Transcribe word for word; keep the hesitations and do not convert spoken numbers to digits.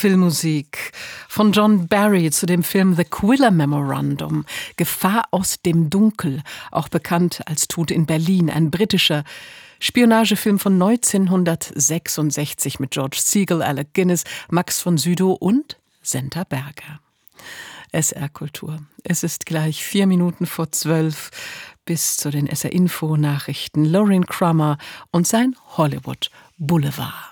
Filmmusik von John Barry zu dem Film The Quiller Memorandum, Gefahr aus dem Dunkel, auch bekannt als Tod in Berlin, ein britischer Spionagefilm von neunzehnhundertsechsundsechzig mit George Segal, Alec Guinness, Max von Sydow und Senta Berger. S R Kultur. Es ist gleich vier Minuten vor zwölf bis zu den S R Info Nachrichten. Lauren Crummer und sein Hollywood Boulevard.